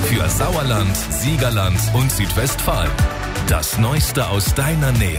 für Sauerland, Siegerland und Südwestfalen. Das Neueste aus deiner Nähe.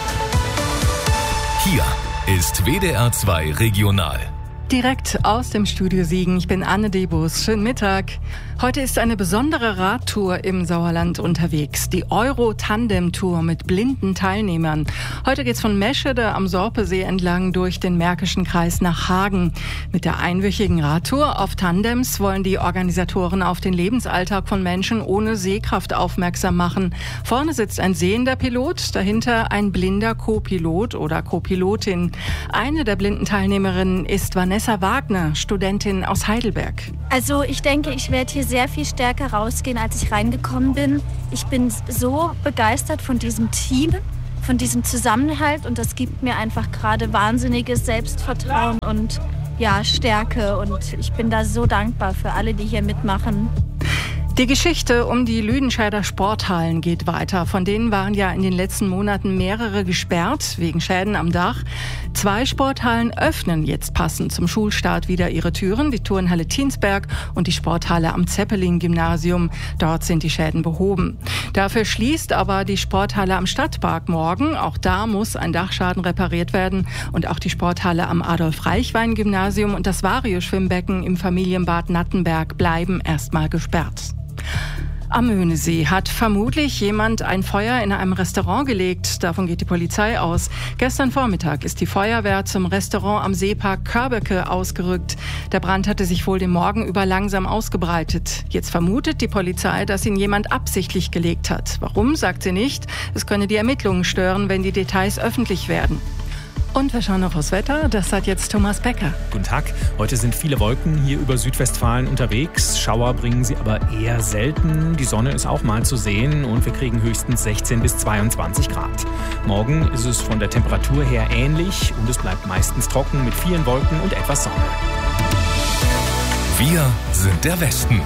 Hier ist WDR 2 Regional. Direkt aus dem Studio Siegen. Ich bin Anne Debus. Schönen Mittag. Heute ist eine besondere Radtour im Sauerland unterwegs. Die Euro-Tandem-Tour mit blinden Teilnehmern. Heute geht's von Meschede am Sorpesee entlang durch den Märkischen Kreis nach Hagen. Mit der einwöchigen Radtour auf Tandems wollen die Organisatoren auf den Lebensalltag von Menschen ohne Sehkraft aufmerksam machen. Vorne sitzt ein sehender Pilot, dahinter ein blinder Co-Pilot oder Co-Pilotin. Eine der blinden Teilnehmerinnen ist Vanessa Wagner, Studentin aus Heidelberg. Also ich denke, ich werde hier sehr viel stärker rausgehen, als ich reingekommen bin. Ich bin so begeistert von diesem Team, von diesem Zusammenhalt und das gibt mir einfach gerade wahnsinniges Selbstvertrauen und Stärke und ich bin da so dankbar für alle, die hier mitmachen. Die Geschichte um die Lüdenscheider Sporthallen geht weiter. Von denen waren ja in den letzten Monaten mehrere gesperrt, wegen Schäden am Dach. 2 Sporthallen öffnen jetzt passend zum Schulstart wieder ihre Türen. Die Turnhalle Thiensberg und die Sporthalle am Zeppelin-Gymnasium. Dort sind die Schäden behoben. Dafür schließt aber die Sporthalle am Stadtpark morgen. Auch da muss ein Dachschaden repariert werden. Und auch die Sporthalle am Adolf-Reichwein-Gymnasium und das Vario-Schwimmbecken im Familienbad Nattenberg bleiben erstmal gesperrt. Am Möhnesee hat vermutlich jemand ein Feuer in einem Restaurant gelegt. Davon geht die Polizei aus. Gestern Vormittag ist die Feuerwehr zum Restaurant am Seepark Körbecke ausgerückt. Der Brand hatte sich wohl den Morgen über langsam ausgebreitet. Jetzt vermutet die Polizei, dass ihn jemand absichtlich gelegt hat. Warum, sagt sie nicht. Es könne die Ermittlungen stören, wenn die Details öffentlich werden. Und wir schauen noch aufs Wetter. Das hat jetzt Thomas Becker. Guten Tag. Heute sind viele Wolken hier über Südwestfalen unterwegs. Schauer bringen sie aber eher selten. Die Sonne ist auch mal zu sehen und wir kriegen höchstens 16 bis 22 Grad. Morgen ist es von der Temperatur her ähnlich und es bleibt meistens trocken mit vielen Wolken und etwas Sonne. Wir sind der Westen.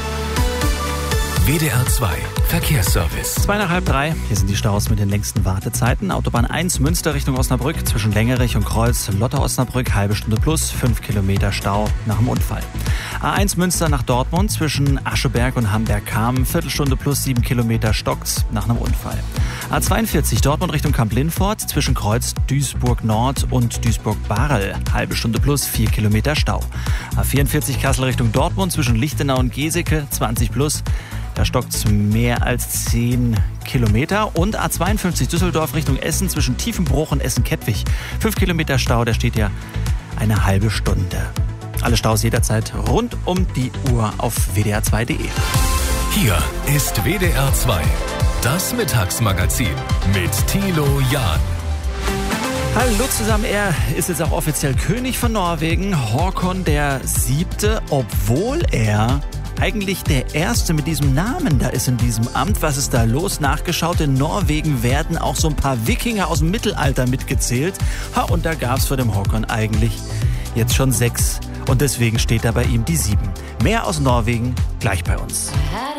WDR 2 Verkehrsservice. 2:30. Hier sind die Staus mit den längsten Wartezeiten. Autobahn 1 Münster Richtung Osnabrück zwischen Längerich und Kreuz Lotte-Osnabrück, halbe Stunde plus, 5 Kilometer Stau nach dem Unfall. A1 Münster nach Dortmund zwischen Ascheberg und Hamberg-Kamen, Viertelstunde plus 7 Kilometer stockt's nach einem Unfall. A42 Dortmund Richtung Kamp-Lindfort zwischen Kreuz Duisburg-Nord und Duisburg-Barel, halbe Stunde plus 4 Kilometer Stau. A44 Kassel Richtung Dortmund zwischen Lichtenau und Geseke, 20 plus. Da stockt's mehr als 10 Kilometer. Und A52 Düsseldorf Richtung Essen zwischen Tiefenbruch und Essen-Kettwig. 5 Kilometer Stau, da steht ja eine halbe Stunde. Alle Staus jederzeit rund um die Uhr auf wdr2.de. Hier ist WDR 2, das Mittagsmagazin mit Thilo Jahn. Hallo zusammen, er ist jetzt auch offiziell König von Norwegen, Håkon der 7., obwohl er eigentlich der Erste mit diesem Namen da ist in diesem Amt. Was ist da los? Nachgeschaut, in Norwegen werden auch so ein paar Wikinger aus dem Mittelalter mitgezählt. Und da gab es vor dem Håkon eigentlich jetzt schon 6. Und deswegen steht da bei ihm die 7. Mehr aus Norwegen gleich bei uns.